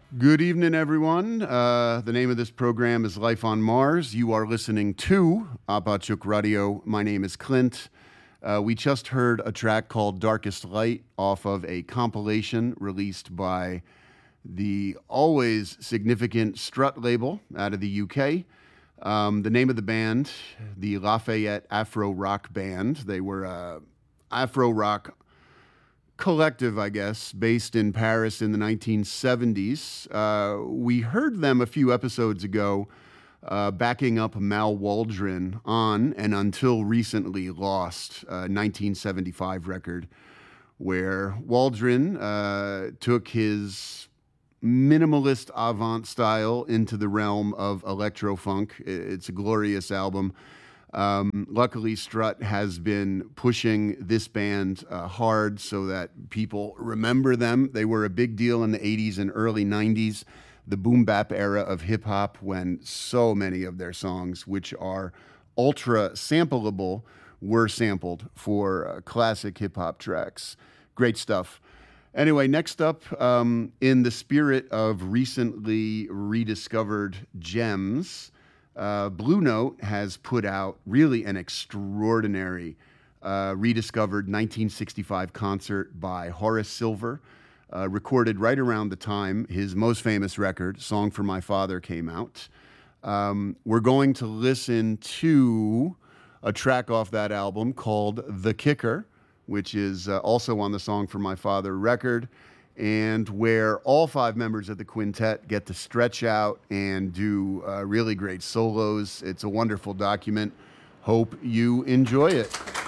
Good evening, everyone. The name of this program is Life on Mars. You are listening to Apachuk Radio. My name is Clint. We just heard a track called Darkest Light off of a compilation released by the always significant Strut label out of the UK. The name of the band, the Lafayette Afro Rock Band. They were a Afro rock collective, I guess, based in Paris in the 1970s. We heard them a few episodes ago backing up Mal Waldron on and until recently lost 1975 record, where Waldron took his minimalist avant style into the realm of electro-funk. It's a glorious album. Luckily, Strut has been pushing this band hard so that people remember them. They were a big deal in the 80s and early 90s, the boom bap era of hip hop, when so many of their songs, which are ultra sampleable, were sampled for classic hip hop tracks. Great stuff. Anyway, next up, in the spirit of recently rediscovered gems, Blue Note has put out really an extraordinary rediscovered 1965 concert by Horace Silver, recorded right around the time his most famous record, Song for My Father, came out. We're going to listen to a track off that album called The Kicker, which is also on the Song for My Father record, and where all five members of the quintet get to stretch out and do really great solos. It's a wonderful document. Hope you enjoy it.